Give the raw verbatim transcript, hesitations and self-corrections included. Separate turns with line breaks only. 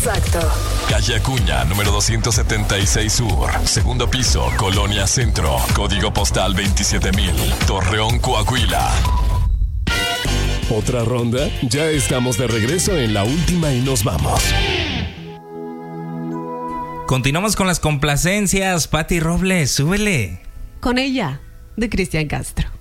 Exacto.
Calle Acuña, número doscientos setenta y seis Sur. Segundo piso, Colonia Centro. Código postal veintisiete mil. Torreón, Coahuila. ¿Otra ronda? Ya estamos de regreso en la última y nos vamos.
Continuamos con las complacencias. Pati Robles, súbele.
Con ella, de Cristian Castro.